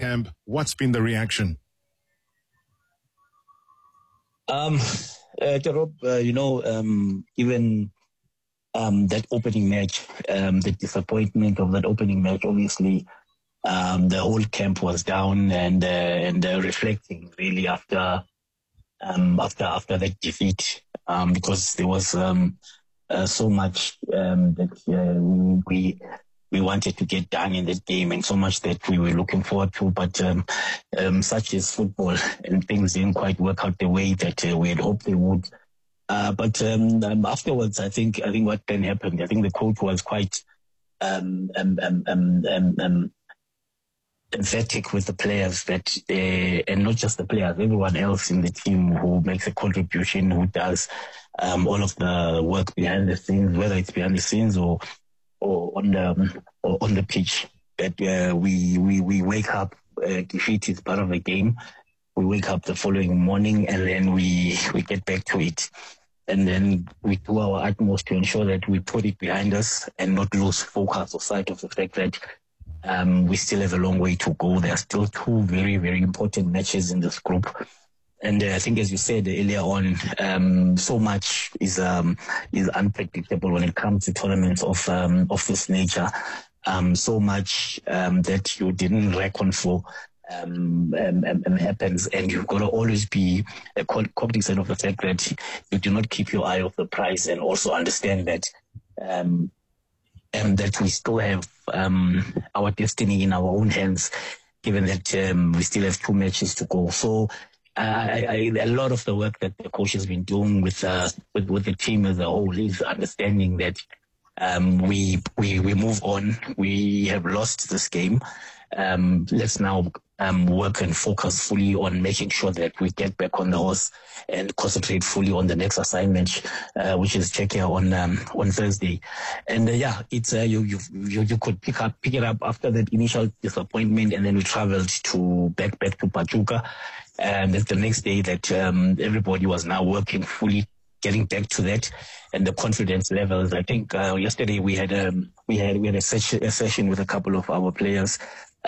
camp. What's been the reaction? Rob, even that opening match, the disappointment of that opening match, obviously, the whole camp was down and reflecting really after that defeat, because there was so much that we wanted to get done in that game, and so much that we were looking forward to, but such is football, and things didn't quite work out the way that we had hoped they would. But afterwards, I think what then happened, I think the coach was quite emphatic with the players that, and not just the players, everyone else in the team who makes a contribution, who does all of the work behind the scenes, whether it's behind the scenes or on the pitch, that we wake up, defeat is part of the game. We wake up the following morning and then we get back to it. And then we do our utmost to ensure that we put it behind us and not lose focus or sight of the fact that we still have a long way to go. There are still two very, very important matches in this group. And I think, as you said earlier on, so much is unpredictable when it comes to tournaments of this nature. So much that you didn't reckon for happens, and you've got to always be cognizant of the fact that you do not keep your eye off the prize, and also understand that that we still have our destiny in our own hands, given that we still have 2 matches to go. So a lot of the work that the coach has been doing with the team as a whole is understanding that we move on. We have lost this game. Let's now work and focus fully on making sure that we get back on the horse and concentrate fully on the next assignment, which is Czechia on Thursday. And it's you could pick it up after that initial disappointment, and then we traveled back to Pachuca, and that's the next day that everybody was now working fully, getting back to that, and the confidence levels. I think yesterday we had a session with a couple of our players,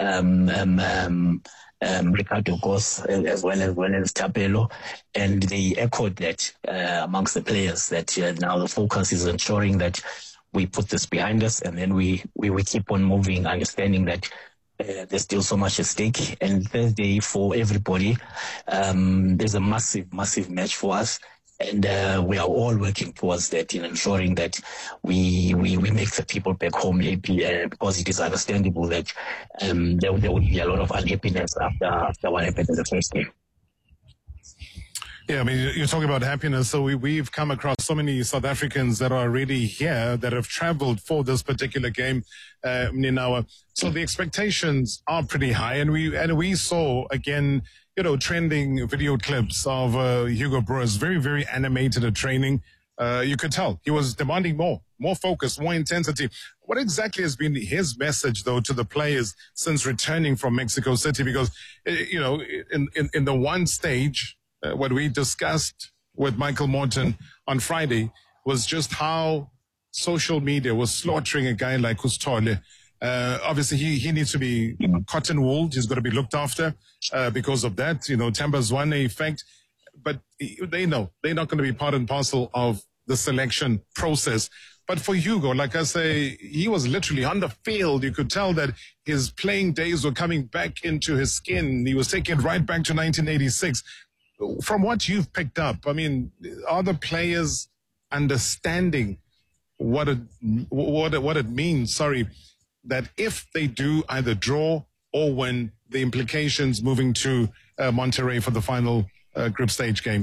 Ricardo Goss as well as Tapelo, and they echoed that amongst the players that now the focus is ensuring that we put this behind us, and then we keep on moving, understanding that there's still so much at stake. And Thursday for everybody, there's a massive match for us. And we are all working towards that, in ensuring that we make the people back home happy, because it is understandable that there will be a lot of unhappiness after what happened in the first game. Yeah, I mean, you're talking about happiness. So we've come across so many South Africans that are already here, that have traveled for this particular game, Ninawa. So the expectations are pretty high, and we saw again, trending video clips of Hugo Broos, very, very animated at training. You could tell he was demanding more focus, more intensity. What exactly has been his message, though, to the players since returning from Mexico City? Because, in the one stage, what we discussed with Michael Morton on Friday was just how social media was slaughtering a guy like Kustole. Obviously, he needs to be cotton wooled. He's got to be looked after because of that. Themba Zwane effect. But they know they're not going to be part and parcel of the selection process. But for Hugo, like I say, he was literally on the field. You could tell that his playing days were coming back into his skin. He was taken right back to 1986. From what you've picked up, I mean, are the players understanding what it means? That if they do either draw or win, the implications moving to Monterrey for the final group stage game?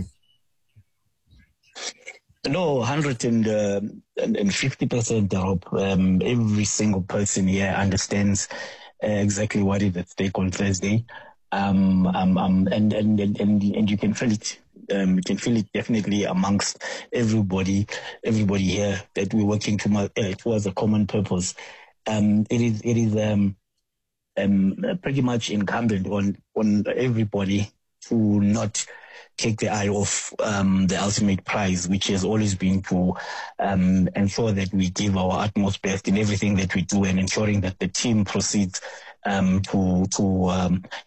No, 150%, Rob. Every single person here understands exactly what is at stake on Thursday. And you can feel it. You can feel it definitely amongst everybody here, that we're working towards a common purpose. It is pretty much incumbent on everybody to not take the eye off the ultimate prize, which has always been to ensure that we give our utmost best in everything that we do, and ensuring that the team proceeds to